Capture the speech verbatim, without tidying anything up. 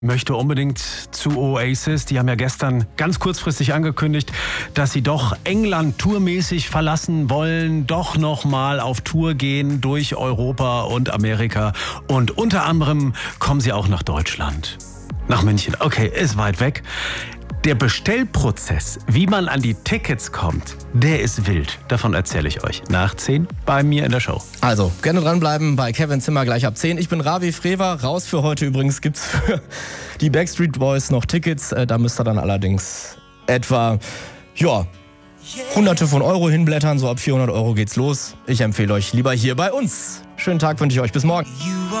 möchte unbedingt zu Oasis. Die haben ja gestern ganz kurzfristig angekündigt, dass sie doch England tourmäßig verlassen wollen, doch nochmal auf Tour gehen durch Europa und Amerika. Und unter anderem kommen sie auch nach Deutschland, nach München. Okay, ist weit weg. Der Bestellprozess, wie man an die Tickets kommt, der ist wild. Davon erzähle ich euch nach zehn bei mir in der Show. Also, gerne dranbleiben bei Kevin Zimmer gleich ab zehn. Ich bin Ravi Frewer. Raus für heute übrigens gibt's für die Backstreet Boys noch Tickets. Da müsst ihr dann allerdings etwa, ja, hunderte von Euro hinblättern. So ab vierhundert Euro geht's los. Ich empfehle euch lieber hier bei uns. Schönen Tag wünsche ich euch. Bis morgen.